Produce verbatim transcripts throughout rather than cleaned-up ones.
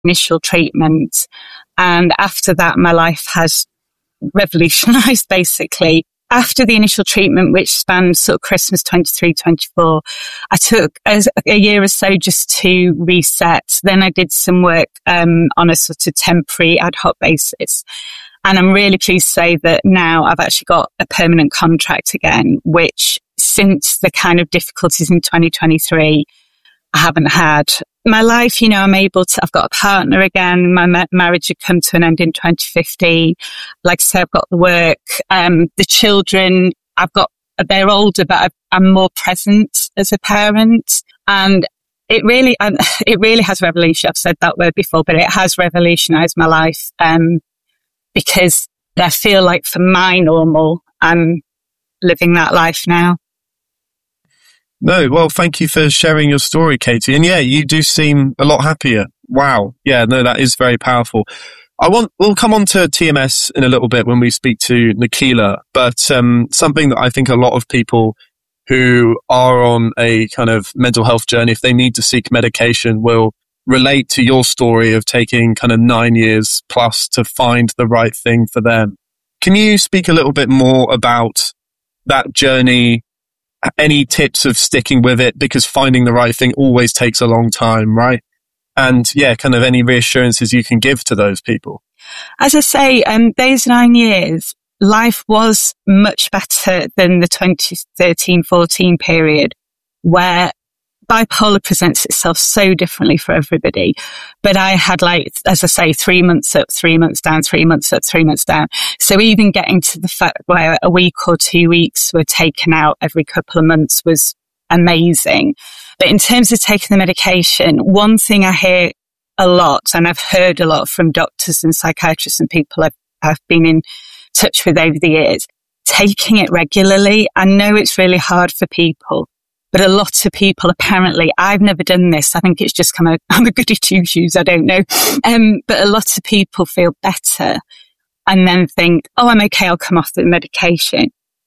initial treatment. And after that, my life has revolutionized, basically. After the initial treatment, which spanned sort of Christmas twenty-three, twenty-four, I took a, a year or so just to reset. Then I did some work um, on a sort of temporary ad hoc basis. And I'm really pleased to say that now I've actually got a permanent contract again, which since the kind of difficulties in twenty twenty-three, I haven't had. My life, you know, I'm able to, I've got a partner again. My ma- marriage had come to an end in twenty fifteen. Like I say, I've got the work. Um, the children, I've got, they're older, but I've, I'm more present as a parent. And it really, um, it really has revolutionized. I've said that word before, but it has revolutionized my life. Um, because I feel like for my normal, I'm living that life now. No, well, thank you for sharing your story, Katie. And yeah, you do seem a lot happier. Wow. Yeah, no, that is very powerful. I want, we'll come on to T M S in a little bit when we speak to Nikhila, but um, something that I think a lot of people who are on a kind of mental health journey, if they need to seek medication, will relate to your story of taking kind of nine years plus to find the right thing for them. Can you speak a little bit more about that journey? Any tips of sticking with it? Because finding the right thing always takes a long time, right? And yeah, kind of any reassurances you can give to those people. As I say, um, those nine years, life was much better than the twenty thirteen fourteen period, where bipolar presents itself so differently for everybody. But I had, like, as I say, three months up, three months down, three months up, three months down. So even getting to the fact where a week or two weeks were taken out every couple of months was amazing. But in terms of taking the medication, one thing I hear a lot, and I've heard a lot from doctors and psychiatrists and people I've, I've been in touch with over the years, taking it regularly. I know it's really hard for people, but a lot of people, apparently, I've never done this. I think it's just kind of, I'm a goody two shoes. I don't know. Um, but a lot of people feel better and then think, oh, I'm okay. I'll come off the medication.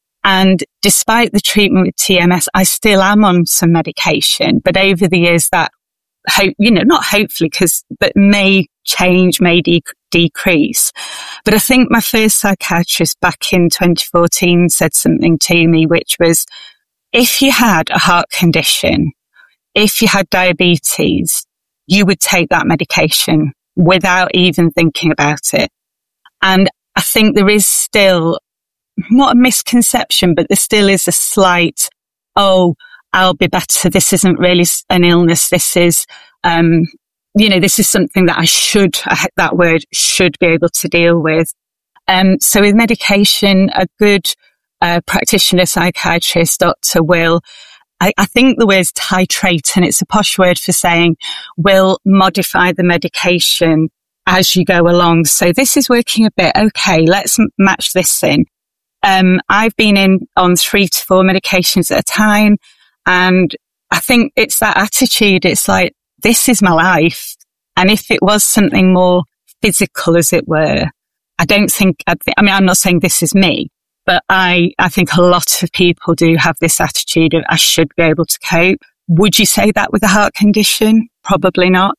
And despite the treatment with T M S, I still am on some medication. But over the years that, hope, you know, not hopefully, because that may change, may de- decrease. But I think my first psychiatrist back in twenty fourteen said something to me, which was, if you had a heart condition, if you had diabetes, you would take that medication without even thinking about it. And I think there is still not a misconception, but there still is a slight, oh, I'll be better. This isn't really an illness. This is, um, you know, this is something that I should, that word should be able to deal with. Um, so with medication, a good uh, practitioner, psychiatrist, doctor will, I, I think the word's titrate, and it's a posh word for saying will modify the medication as you go along. So this is working a bit. Okay, let's m- match this in. Um, I've been in on three to four medications at a time. And I think it's that attitude. It's like, this is my life. And if it was something more physical, as it were, I don't think, I'd th- I mean, I'm not saying this is me, but I, I think a lot of people do have this attitude of, I should be able to cope. Would you say that with a heart condition? Probably not.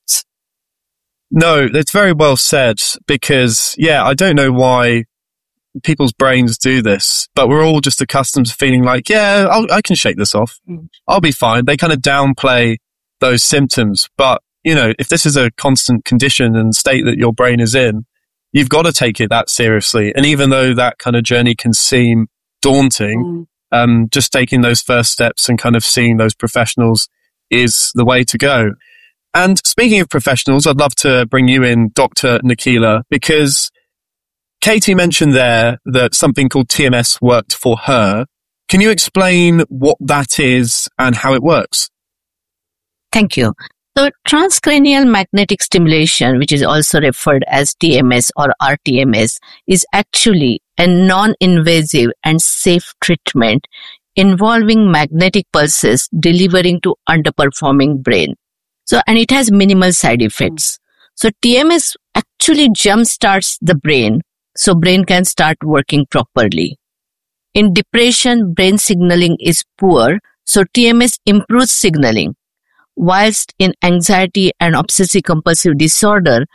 No, that's very well said, because, yeah, I don't know why people's brains do this, but we're all just accustomed to feeling like, yeah, I'll, I can shake this off. Mm. I'll be fine. They kind of downplay those symptoms. But, you know, if this is a constant condition and state that your brain is in, you've got to take it that seriously. And even though that kind of journey can seem daunting, mm. um, just taking those first steps and kind of seeing those professionals is the way to go. And speaking of professionals, I'd love to bring you in, Doctor Nikhila, because Katie mentioned there that something called T M S worked for her. Can you explain what that is and how it works? Thank you. So transcranial magnetic stimulation, which is also referred as T M S or R T M S, is actually a non-invasive and safe treatment involving magnetic pulses delivering to underperforming brain. So, and it has minimal side effects. So T M S actually jumpstarts the brain, so brain can start working properly. In depression, brain signaling is poor, so T M S improves signaling. whilst in anxiety and obsessive compulsive disorder,